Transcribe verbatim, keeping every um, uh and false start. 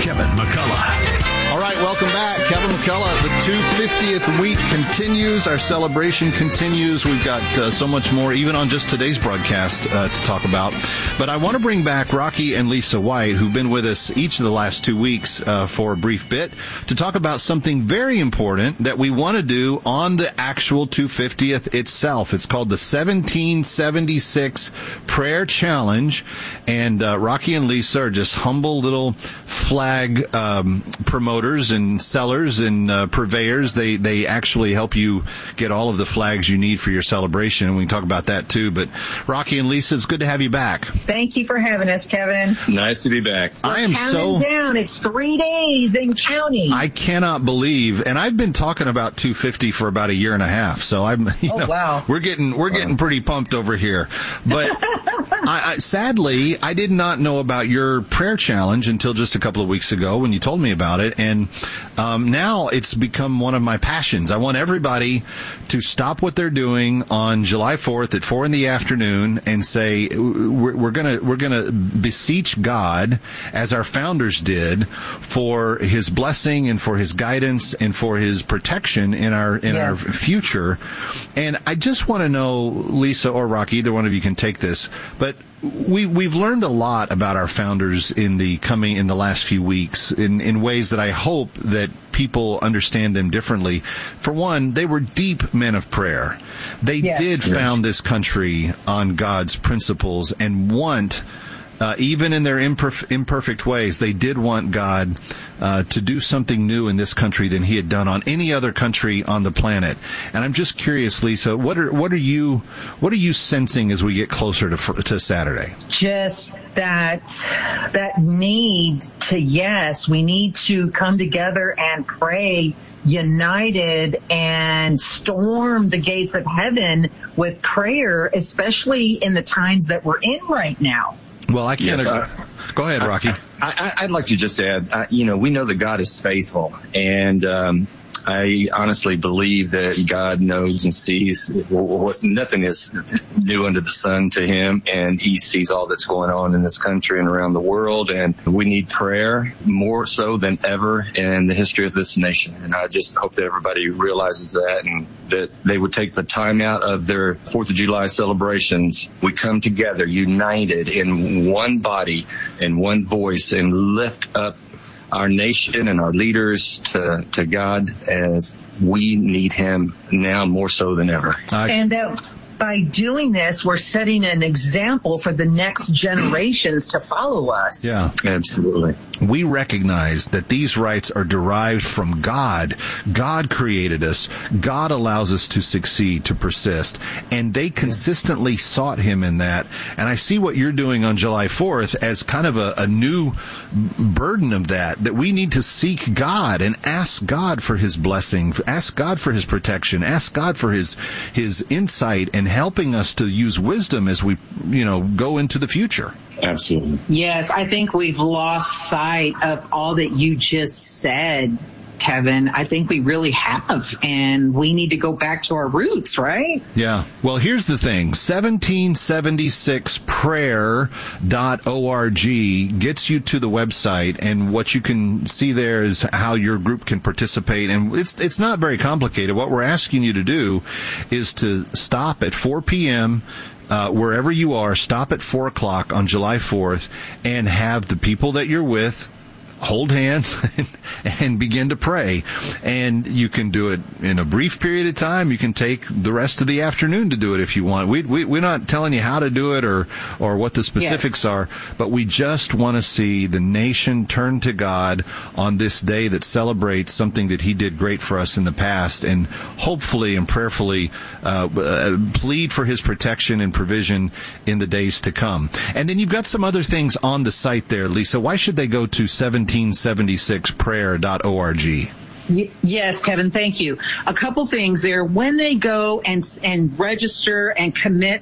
Kevin McCullough. All right, welcome back. Kevin McCullough. The two hundred fiftieth week continues. Our celebration continues. We've got uh, so much more, even on just today's broadcast, uh, to talk about. But I want to bring back Rocky and Lisa White, who've been with us each of the last two weeks uh, for a brief bit, to talk about something very important that we want to do on the actual two hundred fiftieth itself. It's called the seventeen seventy-six Prayer Challenge. And uh, Rocky and Lisa are just humble little flag um, promoters and sellers and uh, purveyors. They they actually help you get all of the flags you need for your celebration, and we can talk about that too. But Rocky and Lisa, it's good to have you back. Thank you for having us, Kevin. Nice to be back. We're I am counting so down. It's three days and counting. I cannot believe, and I've been talking about two hundred fifty for about a year and a half. So I'm, you oh know, wow, we're getting we're getting pretty pumped over here. But I, I, sadly, I did not know about your prayer challenge until just a couple of weeks ago when you told me about it, and um, now it's become one of my passions. I want everybody to stop what they're doing on July fourth at four in the afternoon and say we're, we're gonna we're gonna beseech God, as our founders did, for His blessing and for His guidance and for His protection in our in yes. our future. And I just want to know, Lisa or Rocky, either one of you can take this, but we we've learned a lot about our founders in the coming in the last few weeks in in ways that I hope that people understand them differently. For one, they were deep men of prayer. They yes. did yes. found this country on God's principles and want, uh, even in their imperf- imperfect ways, they did want God uh, to do something new in this country than He had done on any other country on the planet. And I'm just curious, Lisa, what are what are you what are you sensing as we get closer to to Saturday? Just that that need to, yes, we need to come together and pray united and storm the gates of heaven with prayer, especially in the times that we're in right now. Well, I can't. Yes, agree. I, Go ahead, Rocky. I, I, I'd like to just add, uh, you know, we know that God is faithful, and um, I honestly believe that God knows and sees what's nothing is new under the sun to Him, and He sees all that's going on in this country and around the world. And we need prayer more so than ever in the history of this nation. And I just hope that everybody realizes that, and that they would take the time out of their Fourth of July celebrations. We come together united in one body and one voice and lift up our nation and our leaders to, to God, as we need Him now more so than ever. Uh, And that by doing this, we're setting an example for the next generations to follow us. yeah. Absolutely. We recognize that these rights are derived from God. God created us. God allows us to succeed, to persist. And they consistently sought Him in that. And I see what you're doing on July fourth as kind of a, a new burden of that, that we need to seek God and ask God for His blessing, ask God for His protection, ask God for His, His insight and helping us to use wisdom as we, you know, go into the future. Absolutely. Yes, I think we've lost sight of all that you just said, Kevin. I think we really have, and we need to go back to our roots, right? Yeah. Well, here's the thing. seventeen seventy-six prayer dot org gets you to the website, and what you can see there is how your group can participate. And it's it's not very complicated. What we're asking you to do is to stop at four p.m., Uh, wherever you are, stop at four o'clock on July fourth and have the people that you're with hold hands and begin to pray. And you can do it in a brief period of time. You can take the rest of the afternoon to do it if you want. We, we, we're not telling you how to do it or, or what the specifics yes. are, but we just want to see the nation turn to God on this day that celebrates something that He did great for us in the past, and hopefully and prayerfully uh, uh, plead for His protection and provision in the days to come. And then you've got some other things on the site there, Lisa. Why should they go to seventeen seventy-six prayer dot org? Y- yes, Kevin, thank you. A couple things there. When they go and and register and commit